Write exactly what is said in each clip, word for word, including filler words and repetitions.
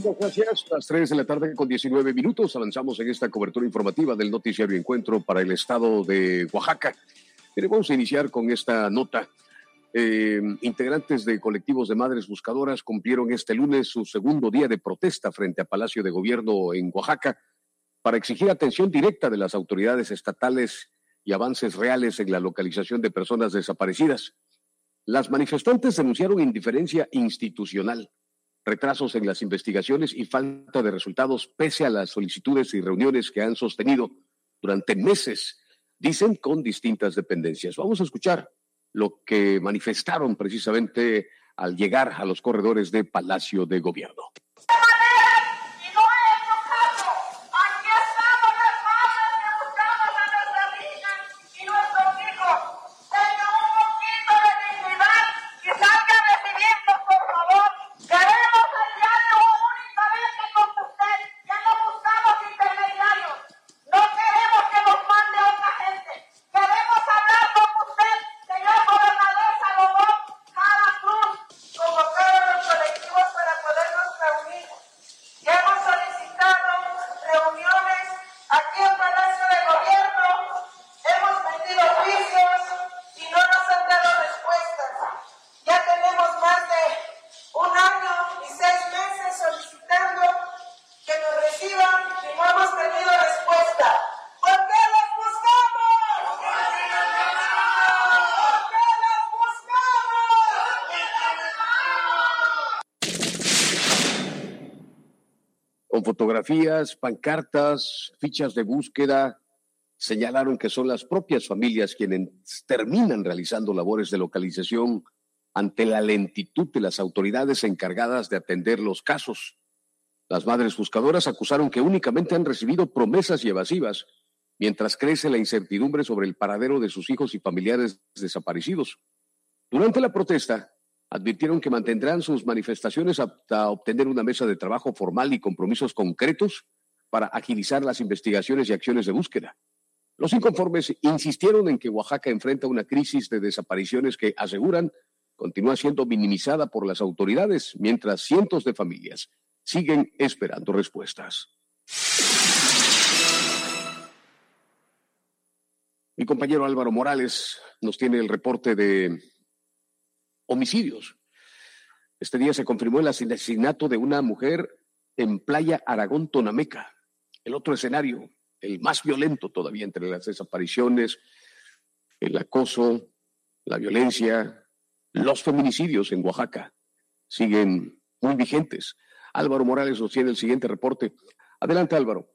Muchas gracias. Las tres de la tarde con diecinueve minutos. Avanzamos en esta cobertura informativa del noticiario Encuentro para el estado de Oaxaca. Queremos iniciar con esta nota. Eh, integrantes de colectivos de madres buscadoras cumplieron este lunes su segundo día de protesta frente a Palacio de Gobierno en Oaxaca para exigir atención directa de las autoridades estatales y avances reales en la localización de personas desaparecidas. Las manifestantes denunciaron indiferencia institucional, retrasos en las investigaciones y falta de resultados pese a las solicitudes y reuniones que han sostenido durante meses, dicen, con distintas dependencias. Vamos a escuchar lo que manifestaron precisamente al llegar a los corredores de Palacio de Gobierno. Con fotografías, pancartas, fichas de búsqueda, señalaron que son las propias familias quienes terminan realizando labores de localización ante la lentitud de las autoridades encargadas de atender los casos. Las madres buscadoras acusaron que únicamente han recibido promesas y evasivas, mientras crece la incertidumbre sobre el paradero de sus hijos y familiares desaparecidos. Durante la protesta, advirtieron que mantendrán sus manifestaciones hasta obtener una mesa de trabajo formal y compromisos concretos para agilizar las investigaciones y acciones de búsqueda. Los inconformes insistieron en que Oaxaca enfrenta una crisis de desapariciones que, aseguran, continúa siendo minimizada por las autoridades, mientras cientos de familias siguen esperando respuestas. Mi compañero Álvaro Morales nos tiene el reporte de homicidios. Este día se confirmó el asesinato de una mujer en Playa Aragón, Tonameca. El otro escenario, el más violento todavía entre las desapariciones, el acoso, la violencia, los feminicidios en Oaxaca siguen muy vigentes. Álvaro Morales nos tiene el siguiente reporte. Adelante, Álvaro.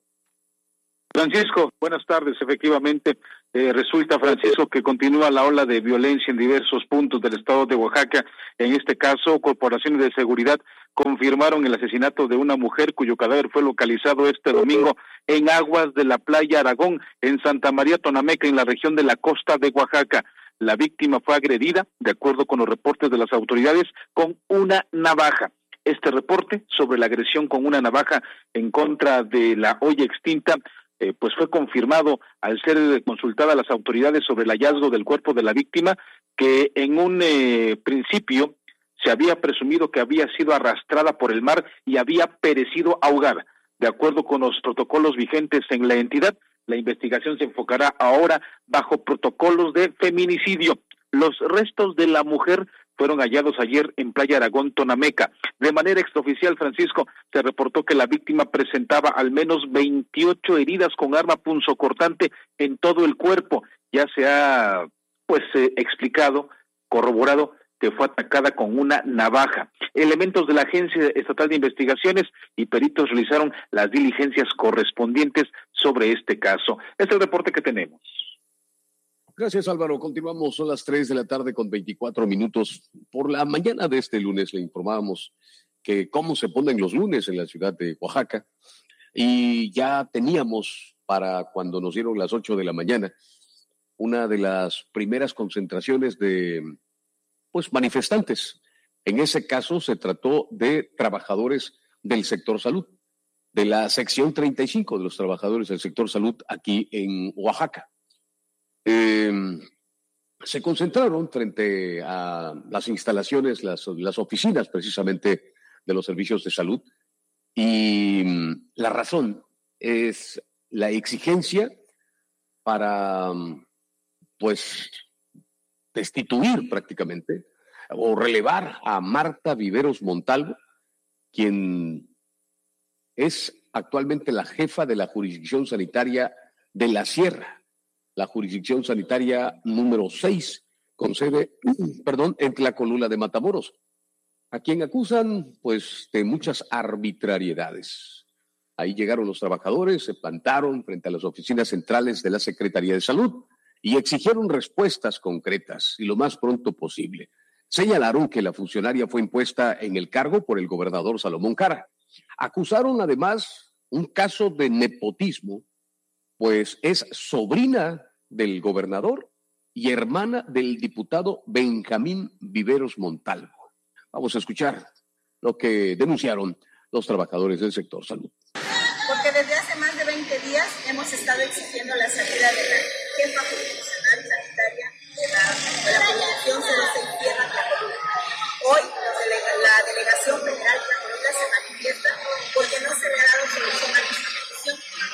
Francisco, buenas tardes. Efectivamente, eh, resulta, Francisco, que continúa la ola de violencia en diversos puntos del estado de Oaxaca. En este caso, corporaciones de seguridad confirmaron el asesinato de una mujer cuyo cadáver fue localizado este domingo en aguas de la playa Aragón, en Santa María Tonameca, en la región de la costa de Oaxaca. La víctima fue agredida, de acuerdo con los reportes de las autoridades, con una navaja. Este reporte sobre la agresión con una navaja en contra de la olla extinta Eh, pues fue confirmado al ser consultada a las autoridades sobre el hallazgo del cuerpo de la víctima, que en un eh, principio se había presumido que había sido arrastrada por el mar y había perecido ahogada. De acuerdo con los protocolos vigentes en la entidad, la investigación se enfocará ahora bajo protocolos de feminicidio. Los restos de la mujer fueron hallados ayer en Playa Aragón, Tonameca. De manera extraoficial, Francisco, se reportó que la víctima presentaba al menos veintiocho heridas con arma punzocortante en todo el cuerpo. Ya se ha, pues, eh, explicado, corroborado, que fue atacada con una navaja. Elementos de la Agencia Estatal de Investigaciones y peritos realizaron las diligencias correspondientes sobre este caso. Este es el reporte que tenemos. Gracias, Álvaro. Continuamos, son las tres de la tarde con veinticuatro minutos. Por la mañana de este lunes le informábamos que cómo se ponen los lunes en la ciudad de Oaxaca, y ya teníamos para cuando nos dieron las ocho de la mañana una de las primeras concentraciones de pues manifestantes. En ese caso se trató de trabajadores del sector salud, de la sección treinta y cinco de los trabajadores del sector salud aquí en Oaxaca. Eh, se concentraron frente a las instalaciones, las, las oficinas precisamente de los servicios de salud, Y la razón es la exigencia para, pues, destituir prácticamente o relevar a Marta Viveros Montalvo, quien es actualmente la jefa de la jurisdicción sanitaria de la Sierra, la jurisdicción sanitaria número seis, con sede, perdón, en Tlacolula de Matamoros, a quien acusan, pues, de muchas arbitrariedades. Ahí llegaron los trabajadores, se plantaron frente a las oficinas centrales de la Secretaría de Salud y exigieron respuestas concretas y lo más pronto posible. Señalaron que la funcionaria fue impuesta en el cargo por el gobernador Salomón Cara. Acusaron además un caso de nepotismo, pues es sobrina del gobernador y hermana del diputado Benjamín Viveros Montalvo. Vamos a escuchar lo que denunciaron los trabajadores del sector salud. Porque desde hace más de veinte días hemos estado exigiendo la salida de la jefa jurisdiccional sanitaria de la, de la jurisdicción cero seis Tierra Tlacolula. Hoy la delegación federal Tlacolula se manifiesta porque no se le ha dado solución a nuestra petición.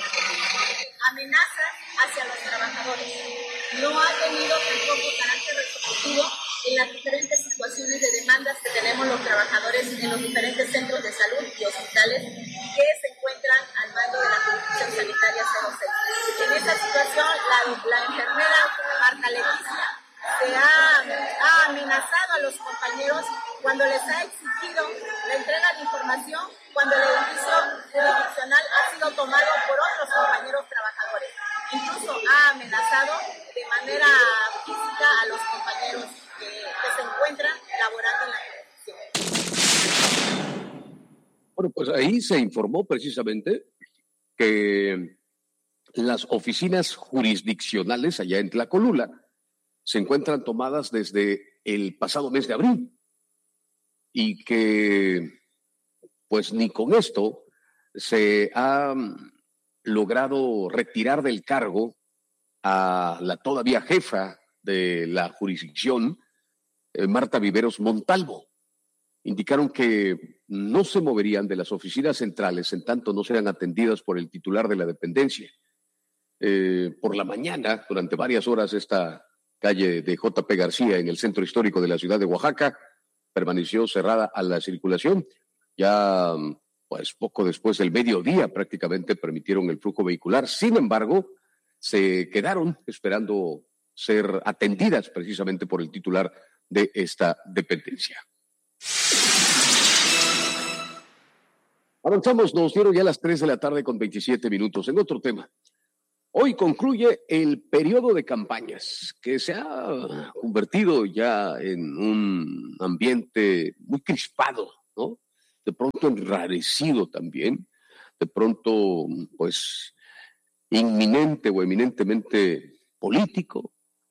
Amenazas hacia los trabajadores. No ha tenido tampoco carácter resolutivo en las diferentes situaciones de demandas que tenemos los trabajadores en los diferentes centros de salud y hospitales que se encuentran al mando de la jurisdicción sanitaria cero seis. En esta situación, la, la enfermera Marta Leticia se ha, ha amenazado a los compañeros cuando les ha exigido la entrega de información cuando el edificio jurisdiccional ha sido tomado por otros compañeros trabajadores. Incluso ha amenazado de manera física a los compañeros que, que se encuentran laborando en la jurisdicción. Bueno, pues ahí se informó precisamente que las oficinas jurisdiccionales allá en Tlacolula se encuentran tomadas desde el pasado mes de abril y que pues ni con esto se ha logrado retirar del cargo a la todavía jefa de la jurisdicción, eh, Marta Viveros Montalvo. Indicaron que no se moverían de las oficinas centrales en tanto no sean atendidas por el titular de la dependencia. Eh, por la mañana, durante varias horas, esta calle de J P García en el centro histórico de la ciudad de Oaxaca permaneció cerrada a la circulación. Ya, pues poco después del mediodía prácticamente permitieron el flujo vehicular. Sin embargo, se quedaron esperando ser atendidas precisamente por el titular de esta dependencia. Avanzamos, nos dieron ya las tres de la tarde con veintisiete minutos. En otro tema, hoy concluye el periodo de campañas que se ha convertido ya en un ambiente muy crispado, ¿no? De pronto enrarecido también, de pronto pues inminente o eminentemente político,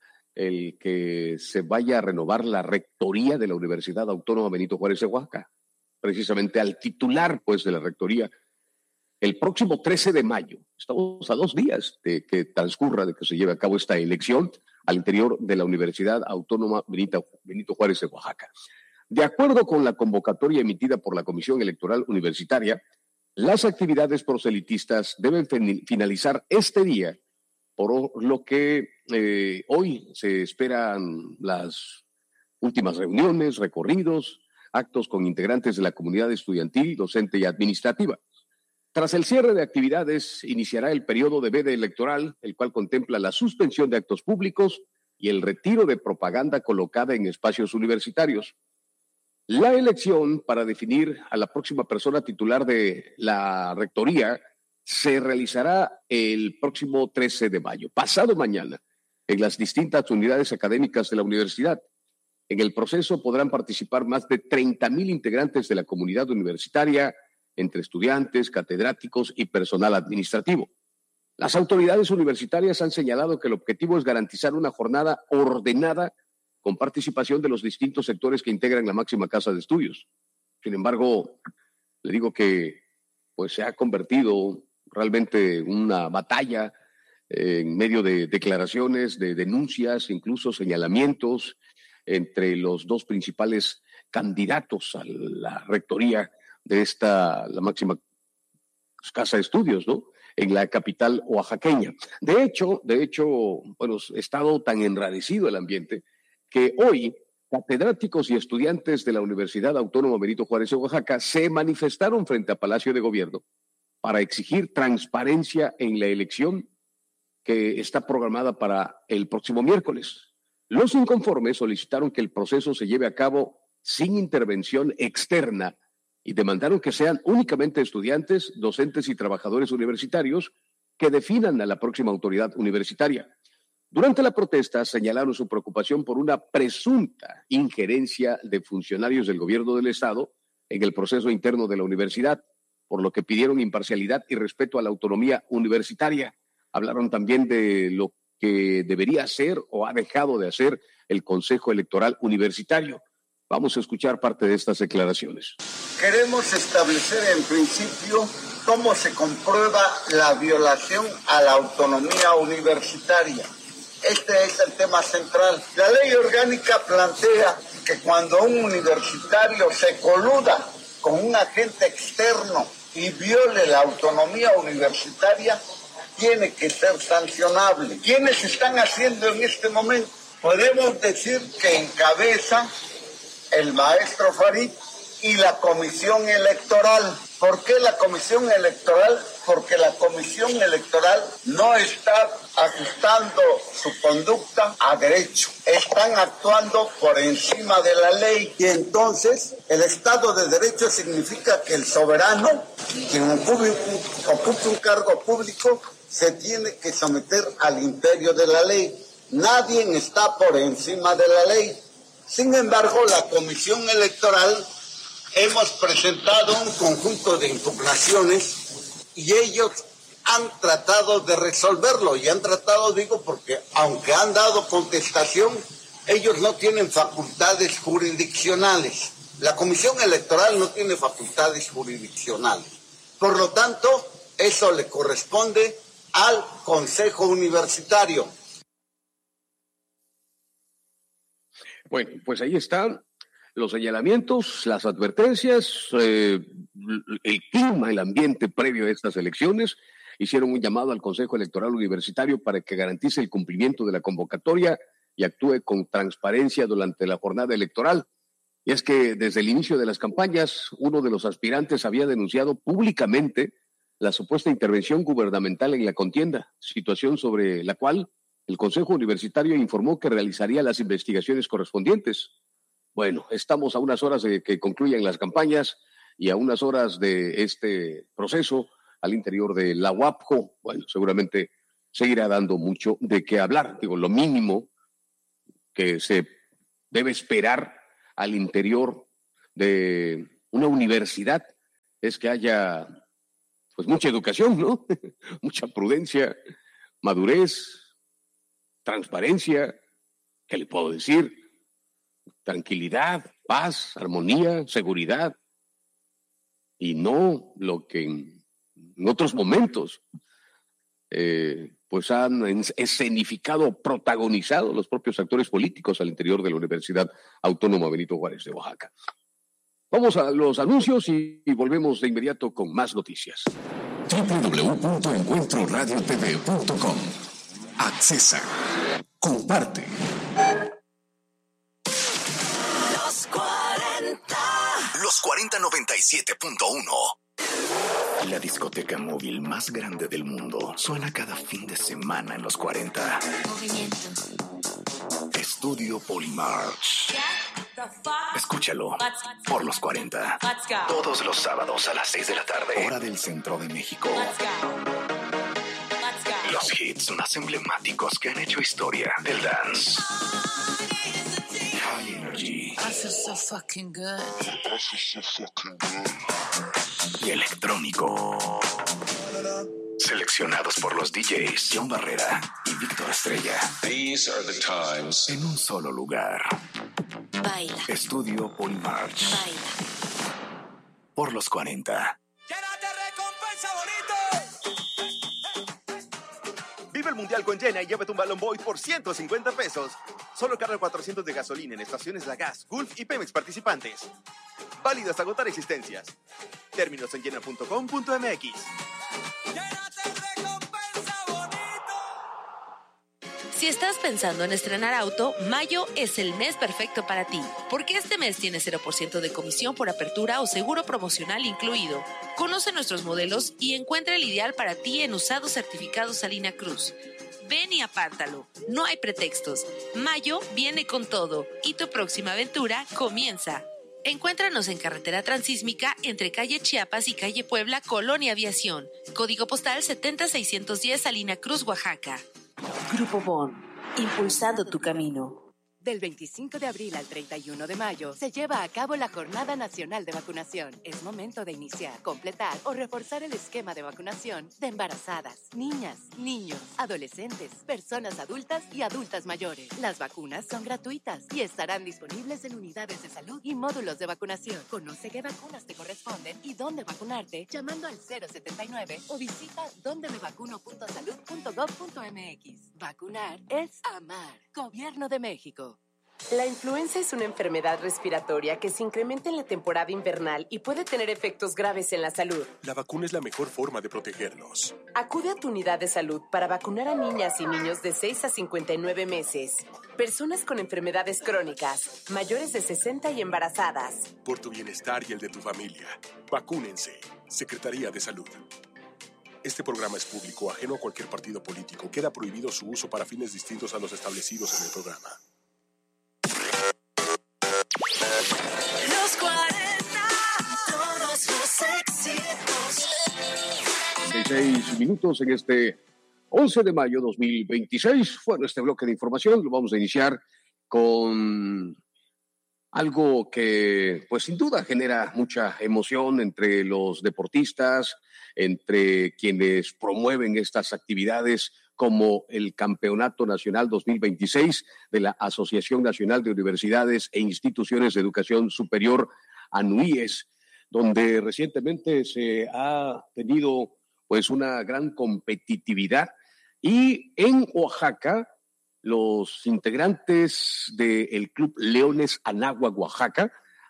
el que se vaya a renovar la rectoría de la Universidad Autónoma Benito Juárez de Oaxaca, precisamente al titular pues de la rectoría, el próximo trece de mayo. Estamos a dos días de que transcurra, de que se lleve a cabo esta elección al interior de la Universidad Autónoma Benito, Benito Juárez de Oaxaca. De acuerdo con la convocatoria emitida por la Comisión Electoral Universitaria, las actividades proselitistas deben finalizar este día, por lo que eh, hoy se esperan las últimas reuniones, recorridos, actos con integrantes de la comunidad estudiantil, docente y administrativa. Tras el cierre de actividades, iniciará el periodo de veda electoral, el cual contempla la suspensión de actos públicos y el retiro de propaganda colocada en espacios universitarios. La elección para definir a la próxima persona titular de la rectoría se realizará el próximo trece de mayo, pasado mañana, en las distintas unidades académicas de la universidad. En el proceso podrán participar más de treinta mil integrantes de la comunidad universitaria, entre estudiantes, catedráticos y personal administrativo. Las autoridades universitarias han señalado que el objetivo es garantizar una jornada ordenada con participación de los distintos sectores que integran la máxima casa de estudios. Sin embargo, le digo que pues, se ha convertido realmente en una batalla eh, en medio de declaraciones, de denuncias, incluso señalamientos entre los dos principales candidatos a la rectoría de esta, la máxima pues, casa de estudios, ¿no? En la capital oaxaqueña. De hecho, de hecho, bueno, ha estado tan enrarecido el ambiente que hoy catedráticos y estudiantes de la Universidad Autónoma Benito Juárez de Oaxaca se manifestaron frente a Palacio de Gobierno para exigir transparencia en la elección que está programada para el próximo miércoles. Los inconformes solicitaron que el proceso se lleve a cabo sin intervención externa y demandaron que sean únicamente estudiantes, docentes y trabajadores universitarios que definan a la próxima autoridad universitaria. Durante la protesta señalaron su preocupación por una presunta injerencia de funcionarios del gobierno del Estado en el proceso interno de la universidad, por lo que pidieron imparcialidad y respeto a la autonomía universitaria. Hablaron también de lo que debería hacer o ha dejado de hacer el Consejo Electoral Universitario. Vamos a escuchar parte de estas declaraciones. Queremos establecer en principio cómo se comprueba la violación a la autonomía universitaria. Este es el tema central. La ley orgánica plantea que cuando un universitario se coluda con un agente externo y viole la autonomía universitaria, tiene que ser sancionable. ¿Quiénes están haciendo en este momento? Podemos decir que encabeza el maestro Farid y la comisión electoral. ¿Por qué la comisión electoral? Porque la comisión electoral no está ajustando su conducta a derecho. Están actuando por encima de la ley. Y entonces, el Estado de Derecho significa que el soberano, quien ocupe, ocupe un cargo público, se tiene que someter al imperio de la ley. Nadie está por encima de la ley. Sin embargo, la comisión electoral hemos presentado un conjunto de impugnaciones y ellos han tratado de resolverlo. Y han tratado, digo, porque aunque han dado contestación, ellos no tienen facultades jurisdiccionales. La comisión electoral no tiene facultades jurisdiccionales. Por lo tanto, eso le corresponde al Consejo Universitario. Bueno, pues ahí están los señalamientos, las advertencias, eh, el clima, el ambiente previo a estas elecciones. Hicieron un llamado al Consejo Electoral Universitario para que garantice el cumplimiento de la convocatoria y actúe con transparencia durante la jornada electoral. Y es que desde el inicio de las campañas, uno de los aspirantes había denunciado públicamente la supuesta intervención gubernamental en la contienda, situación sobre la cual el Consejo Universitario informó que realizaría las investigaciones correspondientes. Bueno, estamos a unas horas de que concluyan las campañas y a unas horas de este proceso al interior de la U A P J O. Bueno, seguramente seguirá dando mucho de qué hablar. Digo, lo mínimo que se debe esperar al interior de una universidad es que haya pues mucha educación, ¿no? Mucha prudencia, madurez, transparencia, ¿qué le puedo decir? Tranquilidad, paz, armonía, seguridad, y no lo que en, en otros momentos eh, pues han escenificado, protagonizado los propios actores políticos al interior de la Universidad Autónoma Benito Juárez de Oaxaca. Vamos a los anuncios y, y volvemos de inmediato con más noticias. doble u doble u doble u punto encuentro radio t v punto com. Accesa. Comparte. Los cuarenta. Los cuarenta noventa y siete punto uno. La discoteca móvil más grande del mundo suena cada fin de semana en los cuarenta. Movimiento. Estudio Polymarch. Escúchalo por los cuarenta. Todos los sábados a las seis de la tarde. Hora del centro de México. Los hits más emblemáticos que han hecho historia del dance. High Energy. I feel so fucking good. Y electrónico. Seleccionados por los D Js John Barrera y Víctor Estrella. These are the times. En un solo lugar. Baila. Estudio Polymarch. Baila. Por los cuarenta. ¡Llénate recompensa bonito! Vive el Mundial con Llena y llévate un Balón Boy por ciento cincuenta pesos. Solo carga cuatrocientos de gasolina en estaciones La Gas, Gulf y Pemex participantes. Válido hasta agotar existencias. Términos en llena punto com punto m x. Si estás pensando en estrenar auto, mayo es el mes perfecto para ti, porque este mes tiene cero por ciento de comisión por apertura o seguro promocional incluido. Conoce nuestros modelos y encuentra el ideal para ti en usados certificados Salina Cruz. Ven y apártalo, no hay pretextos. Mayo viene con todo y tu próxima aventura comienza. Encuéntranos en carretera transísmica entre calle Chiapas y calle Puebla, Colonia Aviación. Código postal setenta seiscientos diez, Salina Cruz, Oaxaca. Grupo Bon, impulsando tu camino. Del veinticinco de abril al treinta y uno de mayo se lleva a cabo la Jornada Nacional de Vacunación. Es momento de iniciar, completar o reforzar el esquema de vacunación de embarazadas, niñas, niños, adolescentes, personas adultas y adultas mayores. Las vacunas son gratuitas y estarán disponibles en unidades de salud y módulos de vacunación. Conoce qué vacunas te corresponden y dónde vacunarte llamando al cero setenta y nueve o visita donde me vacuno punto salud punto gob punto m x. Vacunar es amar. Gobierno de México. La influenza es una enfermedad respiratoria que se incrementa en la temporada invernal y puede tener efectos graves en la salud. La vacuna es la mejor forma de protegernos. Acude a tu unidad de salud para vacunar a niñas y niños de seis a cincuenta y nueve meses, personas con enfermedades crónicas, mayores de sesenta y embarazadas. Por tu bienestar y el de tu familia, vacúnense. Secretaría de Salud. Este programa es público, ajeno a cualquier partido político. Queda prohibido su uso para fines distintos a los establecidos en el programa. Los cuarenta, todos los éxitos. seis minutos en este once de mayo dos mil veintiséis. Bueno, este bloque de información lo vamos a iniciar con algo que, pues sin duda, genera mucha emoción entre los deportistas, entre quienes promueven estas actividades, como el Campeonato Nacional dos mil veintiséis de la Asociación Nacional de Universidades e Instituciones de Educación Superior, ANUIES, donde recientemente se ha tenido pues una gran competitividad, y en Oaxaca los integrantes del Club Leones Anáhuac Oaxaca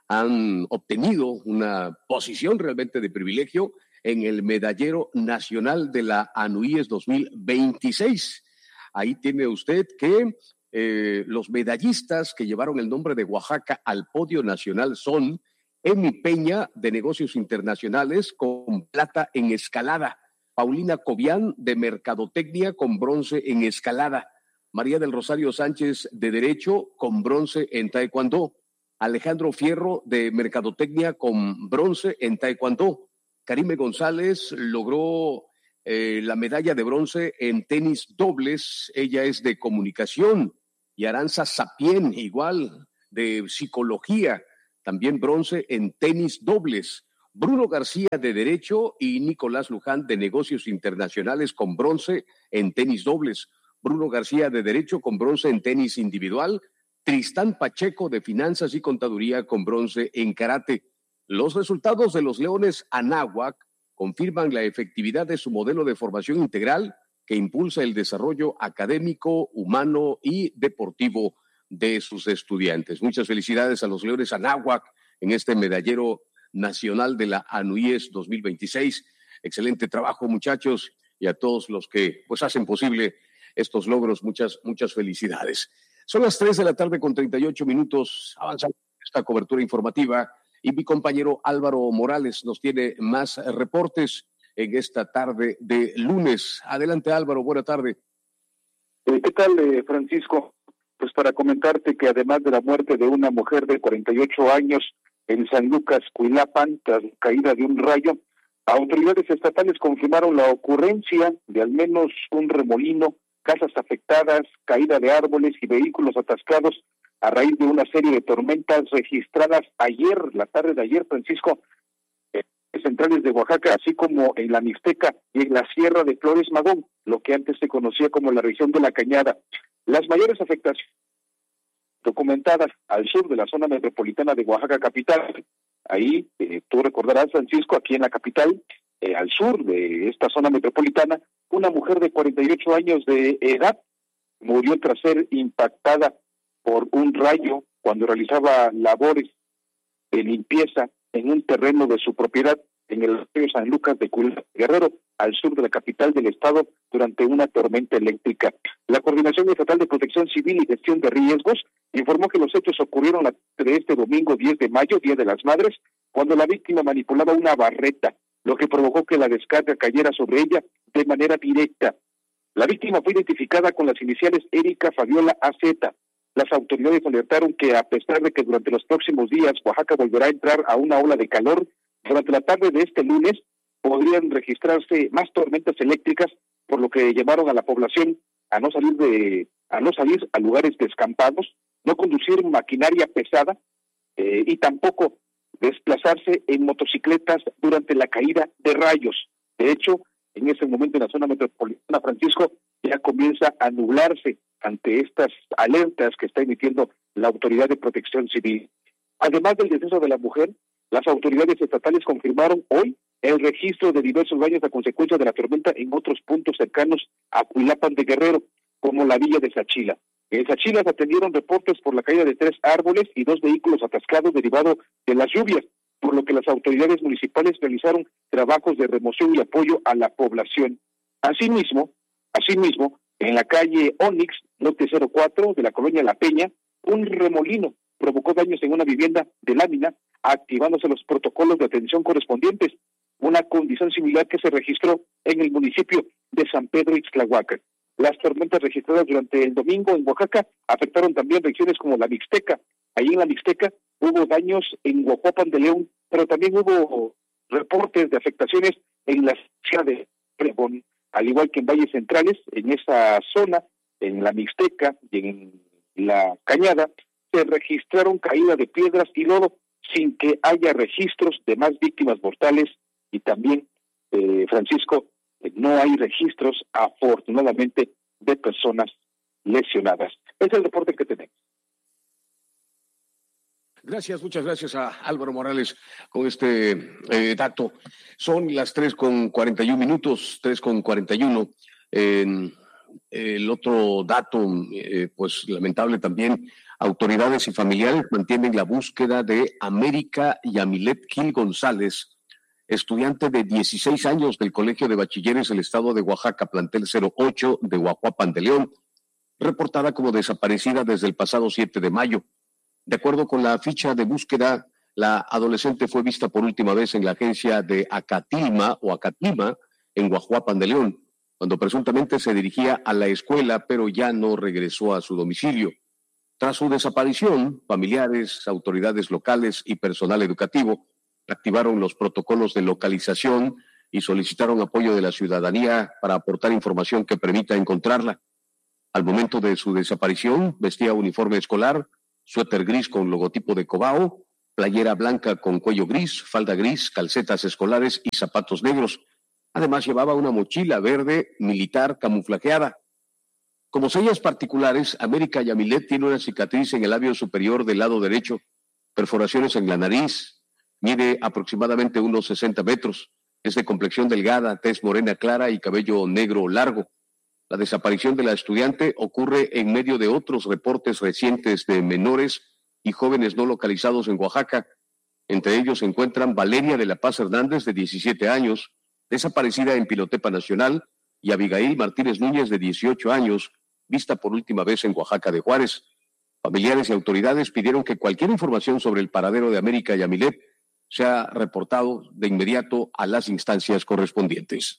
han obtenido una posición realmente de privilegio en el medallero nacional de la ANUIES dos mil veintiséis. Ahí tiene usted que eh, los medallistas que llevaron el nombre de Oaxaca al podio nacional son Emi Peña, de Negocios Internacionales, con plata en escalada; Paulina Cobian, de Mercadotecnia, con bronce en escalada; María del Rosario Sánchez, de Derecho, con bronce en taekwondo; Alejandro Fierro, de Mercadotecnia, con bronce en taekwondo; Karime González logró eh, la medalla de bronce en tenis dobles, ella es de comunicación; y Aranza Sapien, igual, de psicología, también bronce en tenis dobles; Bruno García, de Derecho, y Nicolás Luján, de Negocios Internacionales, con bronce en tenis dobles; Bruno García, de Derecho, con bronce en tenis individual; Tristán Pacheco, de Finanzas y Contaduría, con bronce en karate. Los resultados de los Leones Anáhuac confirman la efectividad de su modelo de formación integral que impulsa el desarrollo académico, humano y deportivo de sus estudiantes. Muchas felicidades a los Leones Anáhuac en este medallero nacional de la ANUIES dos mil veintiséis. Excelente trabajo, muchachos, y a todos los que pues hacen posible estos logros, muchas, muchas felicidades. Son las tres de la tarde con treinta y ocho minutos, avanzando esta cobertura informativa. Y mi compañero Álvaro Morales nos tiene más reportes en esta tarde de lunes. Adelante, Álvaro, buena tarde. ¿Qué tal, eh, Francisco? Pues para comentarte que además de la muerte de una mujer de cuarenta y ocho años en San Lucas, Cuilapan, tras la caída de un rayo, autoridades estatales confirmaron la ocurrencia de al menos un remolino, casas afectadas, caída de árboles y vehículos atascados a raíz de una serie de tormentas registradas ayer, la tarde de ayer, Francisco, en centrales de Oaxaca, así como en la Mixteca y en la Sierra de Flores Magón, lo que antes se conocía como la región de la Cañada. Las mayores afectaciones documentadas al sur de la zona metropolitana de Oaxaca capital. Ahí, eh, tú recordarás, Francisco, aquí en la capital, eh, al sur de esta zona metropolitana, una mujer de cuarenta y ocho años de edad murió tras ser impactada por un rayo cuando realizaba labores de limpieza en un terreno de su propiedad en el río San Lucas de Cuilapa, Guerrero, al sur de la capital del estado, durante una tormenta eléctrica. La Coordinación Estatal de Protección Civil y Gestión de Riesgos informó que los hechos ocurrieron la tarde de este domingo diez de mayo, Día de las Madres, cuando la víctima manipulaba una barreta, lo que provocó que la descarga cayera sobre ella de manera directa. La víctima fue identificada con las iniciales Erika Fabiola A Z. Las autoridades alertaron que a pesar de que durante los próximos días Oaxaca volverá a entrar a una ola de calor, durante la tarde de este lunes podrían registrarse más tormentas eléctricas, por lo que llamaron a la población a no salir de a no salir a lugares descampados, no conducir maquinaria pesada eh, y tampoco desplazarse en motocicletas durante la caída de rayos. De hecho, en ese momento en la zona metropolitana, Francisco, ya comienza a nublarse ante estas alertas que está emitiendo la Autoridad de Protección Civil. Además del deceso de la mujer, las autoridades estatales confirmaron hoy el registro de diversos daños a consecuencia de la tormenta en otros puntos cercanos a Cuilapan de Guerrero, como la villa de Sachila. En Sachila se atendieron reportes por la caída de tres árboles y dos vehículos atascados derivado de las lluvias, por lo que las autoridades municipales realizaron trabajos de remoción y apoyo a la población. Asimismo, asimismo, en la calle Onix, lote cero cuatro de la colonia La Peña, un remolino provocó daños en una vivienda de lámina, activándose los protocolos de atención correspondientes, una condición similar que se registró en el municipio de San Pedro Ixtlahuaca. Las tormentas registradas durante el domingo en Oaxaca afectaron también regiones como la Mixteca. Allí en la Mixteca hubo daños en Huajuapan de León, pero también hubo reportes de afectaciones en la ciudad de Pregón, al igual que en valles centrales, en esa zona, en la Mixteca y en la Cañada, se registraron caída de piedras y lodo sin que haya registros de más víctimas mortales y también, eh, Francisco, no hay registros, afortunadamente, de personas lesionadas. Ese es el reporte que tenemos. Gracias, muchas gracias a Álvaro Morales con este eh, dato. Son las tres con cuarenta y un minutos, tres con cuarenta y uno. Eh, el otro dato, eh, pues lamentable también, autoridades y familiares mantienen la búsqueda de América Yamilet Gil González, estudiante de dieciséis años del Colegio de Bachilleres del Estado de Oaxaca, plantel cero ocho de Huajuapan de León, reportada como desaparecida desde el pasado siete de mayo. De acuerdo con la ficha de búsqueda, la adolescente fue vista por última vez en la agencia de Acatilma o Acatlima en Huajuapan de León, cuando presuntamente se dirigía a la escuela, pero ya no regresó a su domicilio. Tras su desaparición, familiares, autoridades locales y personal educativo activaron los protocolos de localización y solicitaron apoyo de la ciudadanía para aportar información que permita encontrarla. Al momento de su desaparición, vestía uniforme escolar, suéter gris con logotipo de Cobao, playera blanca con cuello gris, falda gris, calcetas escolares y zapatos negros. Además, llevaba una mochila verde militar camuflajeada. Como señas particulares, América Yamilet tiene una cicatriz en el labio superior del lado derecho, perforaciones en la nariz, mide aproximadamente unos sesenta metros, es de complexión delgada, tez morena clara y cabello negro largo. La desaparición de la estudiante ocurre en medio de otros reportes recientes de menores y jóvenes no localizados en Oaxaca. Entre ellos se encuentran Valeria de la Paz Hernández, de diecisiete años, desaparecida en Pilotepa Nacional, y Abigail Martínez Núñez, de dieciocho años, vista por última vez en Oaxaca de Juárez. Familiares y autoridades pidieron que cualquier información sobre el paradero de América Yamilet sea reportado de inmediato a las instancias correspondientes.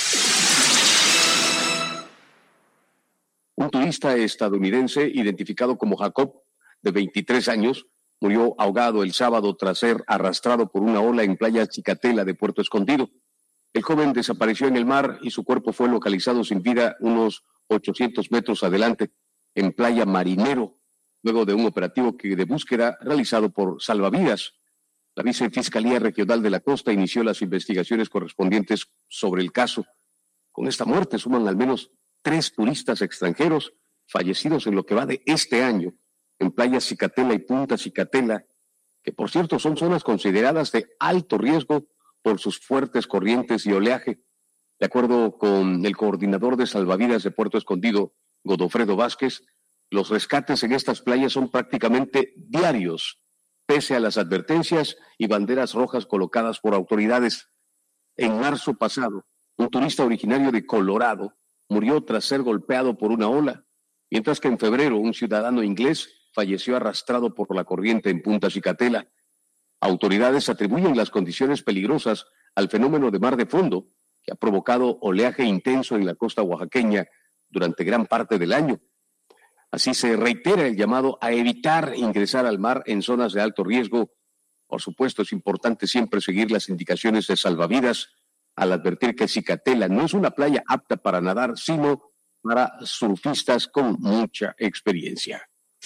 Un turista estadounidense identificado como Jacob, de veintitrés años, murió ahogado el sábado tras ser arrastrado por una ola en playa Chicatela de Puerto Escondido. El joven desapareció en el mar y su cuerpo fue localizado sin vida unos ochocientos metros adelante, en playa Marinero, luego de un operativo que de búsqueda realizado por Salvavidas. La Vicefiscalía Regional de la Costa inició las investigaciones correspondientes sobre el caso. Con esta muerte suman al menos tres turistas extranjeros fallecidos en lo que va de este año en playas Cicatela y Punta Cicatela, que por cierto son zonas consideradas de alto riesgo por sus fuertes corrientes y oleaje. De acuerdo con el coordinador de salvavidas de Puerto Escondido, Godofredo Vázquez, los rescates en estas playas son prácticamente diarios, pese a las advertencias y banderas rojas colocadas por autoridades. En marzo pasado, un turista originario de Colorado murió tras ser golpeado por una ola, mientras que en febrero un ciudadano inglés falleció arrastrado por la corriente en Punta Cicatela. Autoridades atribuyen las condiciones peligrosas al fenómeno de mar de fondo, que ha provocado oleaje intenso en la costa oaxaqueña durante gran parte del año. Así se reitera el llamado a evitar ingresar al mar en zonas de alto riesgo. Por supuesto, es importante siempre seguir las indicaciones de salvavidas al advertir que Cicatela no es una playa apta para nadar, sino para surfistas con mucha experiencia.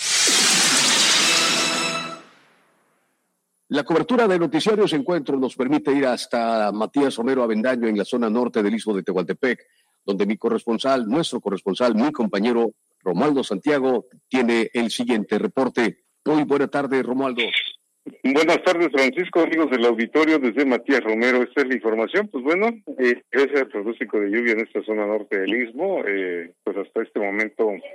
La cobertura de Noticiarios Encuentro nos permite ir hasta Matías Romero Avendaño en la zona norte del Istmo de Tehuantepec, donde mi corresponsal, nuestro corresponsal, mi compañero Romualdo Santiago, tiene el siguiente reporte. Muy buena tarde, Romualdo. Buenas tardes, Francisco, amigos del auditorio, desde Matías Romero. Esta es la información. Pues bueno, eh, gracias al pronóstico de lluvia en esta zona norte del Istmo, eh, pues hasta este momento eh,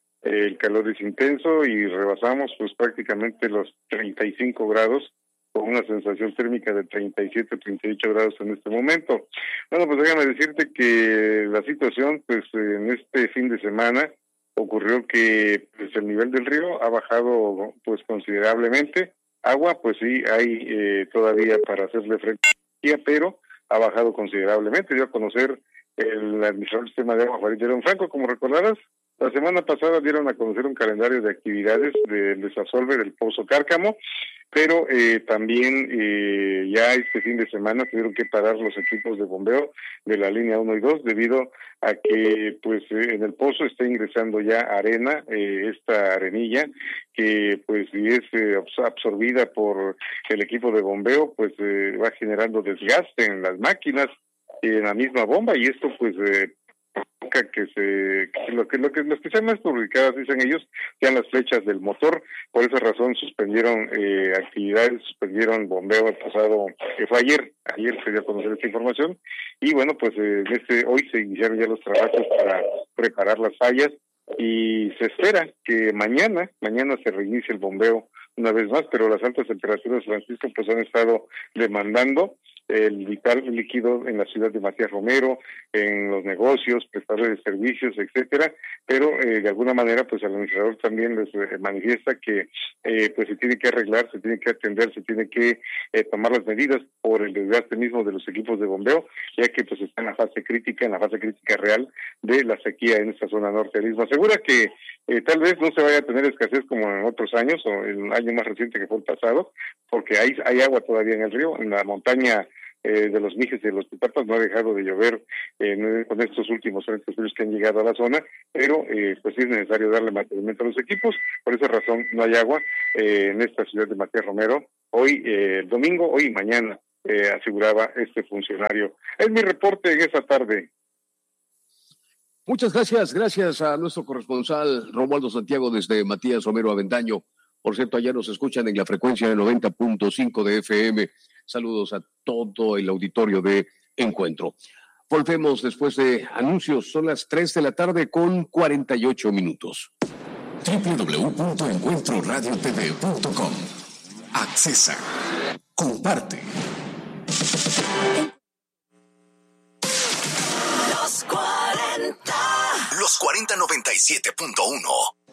el calor es intenso y rebasamos pues prácticamente los treinta y cinco grados, con una sensación térmica de treinta y siete, treinta y ocho grados en este momento. Bueno, pues déjame decirte que la situación, pues en este fin de semana ocurrió que pues el nivel del río ha bajado pues considerablemente. Agua, pues sí, hay eh, todavía para hacerle frente, pero ha bajado considerablemente. Dio a conocer el administrador del sistema de agua, Farid León Franco, como recordarás, la semana pasada dieron a conocer un calendario de actividades del desasolve del Pozo Cárcamo, pero eh, también eh, ya este fin de semana tuvieron que parar los equipos de bombeo de la línea uno y dos debido a que pues eh, en el pozo está ingresando ya arena, eh, esta arenilla que pues si es eh, absorbida por el equipo de bombeo pues eh, va generando desgaste en las máquinas y en la misma bomba, y esto pues eh, que se que lo que lo que los que sean más publicadas, dicen ellos, sean las flechas del motor. Por esa razón suspendieron eh, actividades, suspendieron bombeo el pasado, que fue ayer, ayer se dio a conocer esta información, y bueno, pues eh, este hoy se iniciaron ya los trabajos para preparar las fallas, y se espera que mañana, mañana se reinicie el bombeo una vez más, pero las altas temperaturas, Francisco, pues han estado demandando el vital líquido en la ciudad de Matías Romero, en los negocios, prestadores de servicios, etcétera, pero eh, de alguna manera pues el administrador también les eh, manifiesta que eh, pues se tiene que arreglar, se tiene que atender, se tiene que eh, tomar las medidas por el desgaste mismo de los equipos de bombeo, ya que pues está en la fase crítica, en la fase crítica real de la sequía en esta zona norte del Istmo. Asegura que eh, tal vez no se vaya a tener escasez como en otros años, o el año más reciente que fue el pasado, porque hay, hay agua todavía en el río, en la montaña Eh, de los Mijes y de los Pitapas no ha dejado de llover eh, con estos últimos frentes fríos que han llegado a la zona, pero eh, pues sí es necesario darle mantenimiento a los equipos. Por esa razón no hay agua eh, en esta ciudad de Matías Romero hoy, eh, domingo, hoy y mañana, eh, aseguraba este funcionario. Es mi reporte en esta tarde. Muchas gracias, gracias a nuestro corresponsal Romualdo Santiago desde Matías Romero Avendaño. Por cierto, allá nos escuchan en la frecuencia de noventa punto cinco de F M. Saludos a todo el auditorio de Encuentro. Volvemos después de anuncios. Son las tres de la tarde con cuarenta y ocho minutos. doble u doble u doble u punto encuentro radio t v punto com. Accesa. Comparte. Los cuarenta. Los cuarenta noventa y siete punto uno.